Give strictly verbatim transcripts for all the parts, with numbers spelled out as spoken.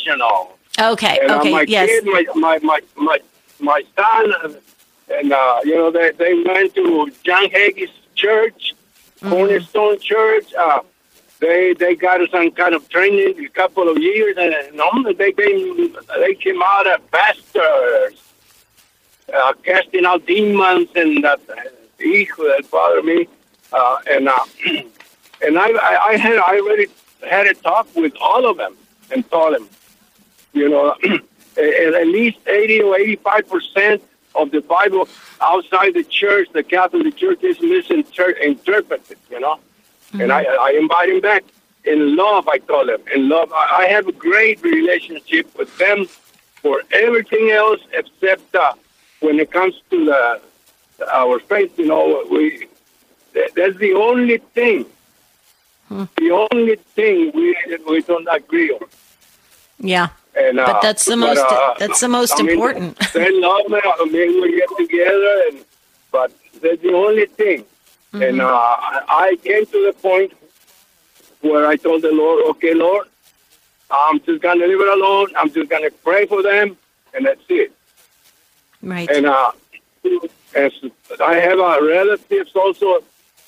denominational. Okay, and, okay, uh, my yes. Kid, my, my, my, my, my son, and, uh, you know, they, they went to John Hagee's church, mm-hmm. Cornerstone Church. Uh, they they got some kind of training a couple of years, and uh, they came, they came out as pastors, uh, casting out demons, and that uh, that bothered me. Uh, and uh, and I, I, I had I already had a talk with all of them and told them, you know, at least eighty or eighty-five percent of the Bible outside the church, the Catholic Church, is misinterpreted, you know. Mm-hmm. And I, I invite him back. In love, I call him. In love, I, I have a great relationship with them for everything else except uh, when it comes to the our faith, you know, we that's the only thing, hmm. the only thing we we don't agree on. Yeah. And, uh, but that's the most. But, uh, that's the most I mean, important. They love me. I mean, we get together, and but that's the only thing. Mm-hmm. And uh, I came to the point where I told the Lord, "Okay, Lord, I'm just gonna leave it alone. I'm just gonna pray for them, and that's it." Right. And uh, as I have uh, relatives also,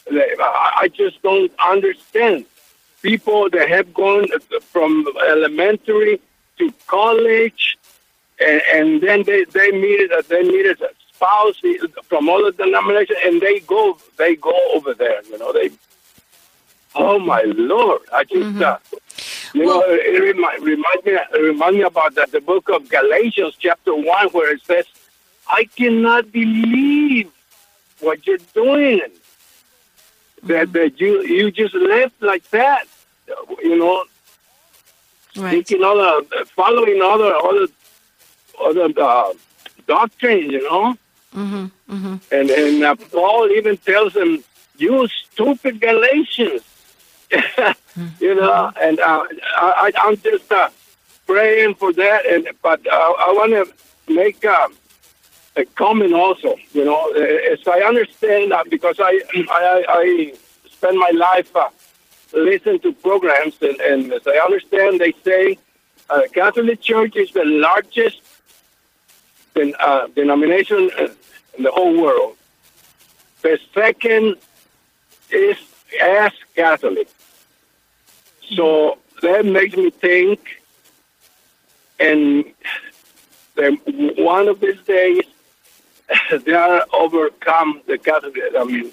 I just don't understand people that have gone from elementary to college, and, and then they they meet they meet a spouse from other denominations, and they go they go over there. You know, they. Oh my Lord! I just mm-hmm. uh, you well, know it remind, remind me it remind me about that the book of Galatians chapter one, where it says, "I cannot believe what you're doing. Mm-hmm. That that you you just left like that. You know." Right. Taking other, following other, other, other uh, doctrines, you know, mm-hmm, mm-hmm. and and uh, Paul even tells them, "You stupid Galatians," mm-hmm. you know. And uh, I, I'm just uh, praying for that. And but uh, I want to make uh, a comment also, you know, as I understand that because I I, I spend my life. Uh, listen to programs, and, and as I understand, they say uh, Catholic Church is the largest den, uh, denomination in the whole world. The second is as Catholic. So that makes me think, and then one of these days, they are overcome the Catholic, I mean,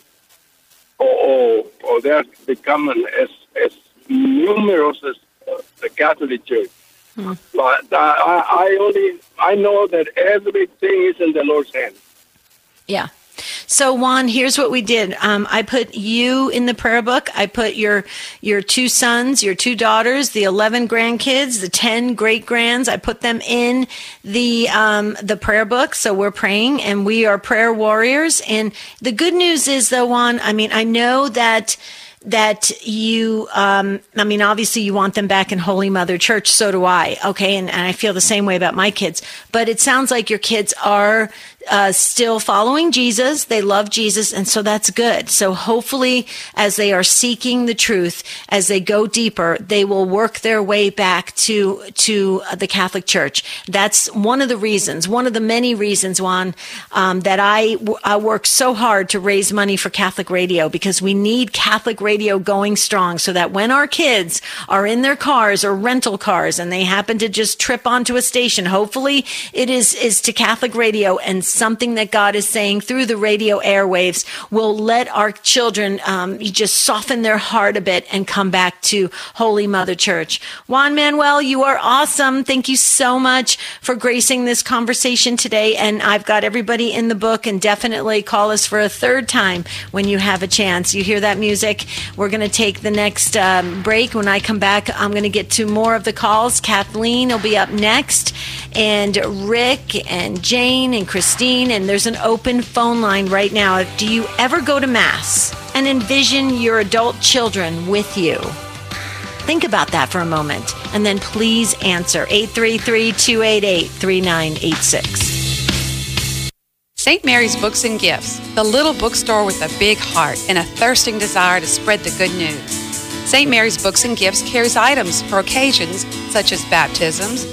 Or, or, or they're becoming as as numerous as uh, the Catholic Church. Hmm. But uh, I, I only I know that everything is in the Lord's hand. Yeah. So Juan, here's what we did. Um, I put you in the prayer book. I put your your two sons, your two daughters, the eleven grandkids, the ten great grands. I put them in the um, the prayer book. So we're praying, and we are prayer warriors. And the good news is, though, Juan, I mean, I know that. that you, um, I mean, obviously you want them back in Holy Mother Church. So do I. Okay. And, and I feel the same way about my kids, but it sounds like your kids are uh, still following Jesus. They love Jesus. And so that's good. So hopefully as they are seeking the truth, as they go deeper, they will work their way back to, to the Catholic Church. That's one of the reasons, one of the many reasons, Juan, um, that I, I work so hard to raise money for Catholic radio, because we need Catholic radio Radio going strong, so that when our kids are in their cars or rental cars and they happen to just trip onto a station, hopefully it is, is to Catholic radio, and something that God is saying through the radio airwaves will let our children um, just soften their heart a bit and come back to Holy Mother Church. Juan Manuel, you are awesome. Thank you so much for gracing this conversation today. And I've got everybody in the book, and definitely call us for a third time when you have a chance. You hear that music? We're going to take the next um, break. When I come back, I'm going to get to more of the calls. Kathleen will be up next, and Rick and Jane and Christine. And there's an open phone line right now. Do you ever go to Mass and envision your adult children with you? Think about that for a moment, and then please answer eight three three, two eight eight, three nine eight six. Saint Mary's Books and Gifts, the little bookstore with a big heart and a thirsting desire to spread the good news. Saint Mary's Books and Gifts carries items for occasions such as baptisms,